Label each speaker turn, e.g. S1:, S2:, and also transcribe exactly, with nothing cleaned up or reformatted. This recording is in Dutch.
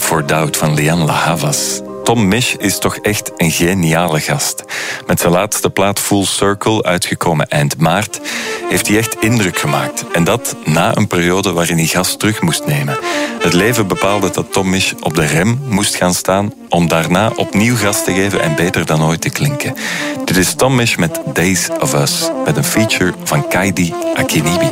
S1: for Doubt van Lianne La Havas. Tom Misch is toch echt een geniale gast. Met zijn laatste plaat Full Circle, uitgekomen eind maart, heeft hij echt indruk gemaakt. En dat na een periode waarin hij gas terug moest nemen. Het leven bepaalde dat Tom Misch op de rem moest gaan staan om daarna opnieuw gas te geven en beter dan ooit te klinken. Dit is Tom Misch met Days of Us, met een feature van Kaidi Akinibi.